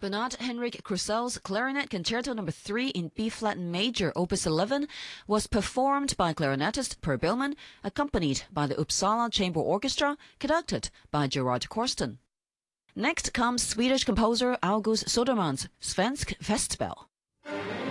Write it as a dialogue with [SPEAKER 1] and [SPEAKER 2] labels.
[SPEAKER 1] Bernard Henrik Krusell's Clarinet Concerto No. 3 in B-flat major, Opus 11, was performed by clarinetist Per Billman, accompanied by the Uppsala Chamber Orchestra, conducted by Gerard Korsten. Next comes Swedish composer August Söderman's Svensk Festspel.